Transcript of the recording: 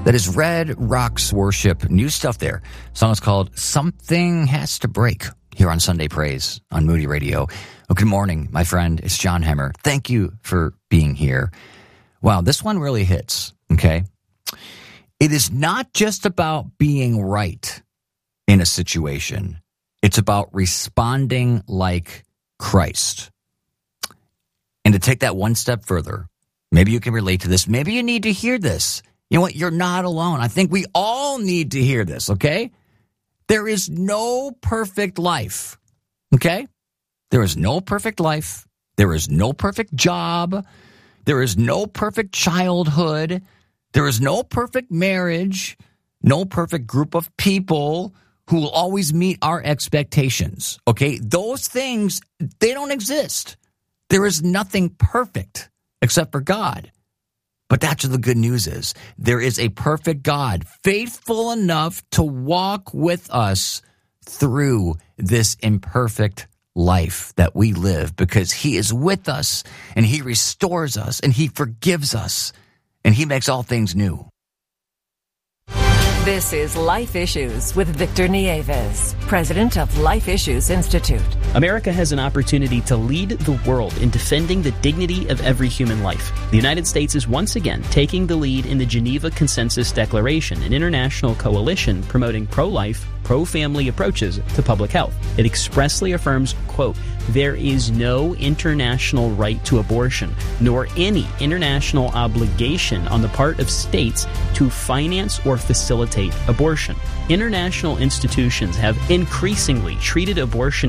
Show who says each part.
Speaker 1: That is Red Rocks Worship. New stuff there. The song is called Something Has to Break here on Sunday Praise on Moody Radio. Well, good morning, my friend. It's John Hemmer. Thank you for being here. Wow, this one really hits, okay? It is not just about being right in a situation. It's about responding like Christ. And to take that one step further, maybe you can relate to this. Maybe you need to hear this. You know what? You're not alone. I think we all need to hear this, okay? There is no perfect life, okay? There is no perfect life. There is no perfect job. There is no perfect childhood. There is no perfect marriage. No perfect group of people who will always meet our expectations, okay? Those things, they don't exist. There is nothing perfect except for God. But that's what the good news is. There is a perfect God, faithful enough to walk with us through this imperfect life that we live, because he is with us and he restores us and he forgives us and he makes all things new.
Speaker 2: This is Life Issues with Victor Nieves, president of Life Issues Institute.
Speaker 3: America has an opportunity to lead the world in defending the dignity of every human life. The United States is once again taking the lead in the Geneva Consensus Declaration, an international coalition promoting pro-life, pro-family approaches to public health. It expressly affirms, quote, "There is no international right to abortion, nor any international obligation on the part of states to finance or facilitate abortion. International institutions have increasingly treated abortion